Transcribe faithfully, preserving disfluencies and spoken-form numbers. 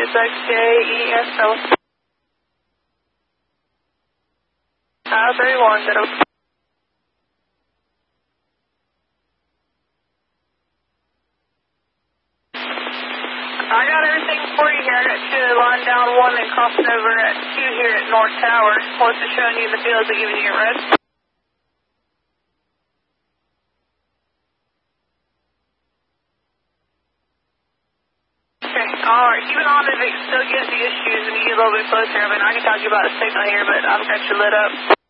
is X J E S O. Uh, thirty-one, ditto. I got everything for you here. I got you lying down one and crossing over at two here at North Tower. What's it showing you in the field and giving you a red? Okay, alright. Keep it on if it still gives you issues and you get a little bit closer. I mean, I can talk to you about a signal here, but I've got you lit up.